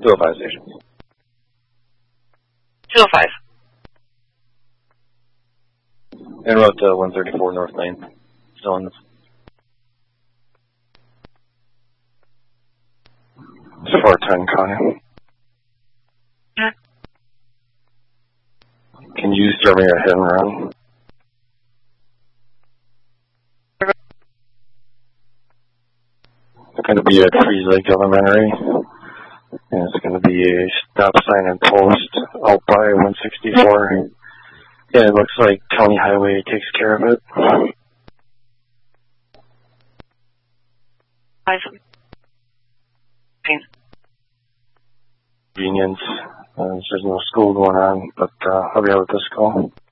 205 station. 205. En route to 134 North Lane. Still in this. It's 410, Connie. Can you start me a hit and run? It's going to be at Trees Lake Elementary. And it's going to be a stop sign and post out by 164. Yeah, it looks like County Highway takes care of it. Convenience. There's no school going on, but I'll be out with this call.